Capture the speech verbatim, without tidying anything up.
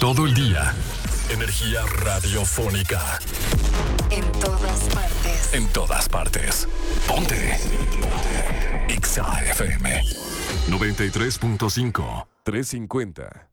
Todo el día. Energía radiofónica. En todas partes. En todas partes. Ponte. Ponte. Exa F M. noventa y tres punto cinco. trescientos cincuenta.